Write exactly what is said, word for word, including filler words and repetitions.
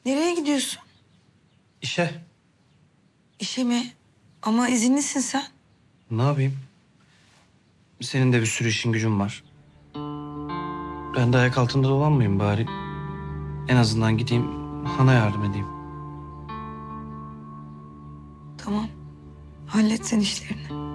Nereye gidiyorsun? İşe. İşe mi? Ama izinlisin sen. Ne yapayım? Senin de bir sürü işin gücün var. Ben de ayak altında dolanmayayım bari. En azından gideyim Han'a yardım edeyim. Tamam. Hallet sen işlerini.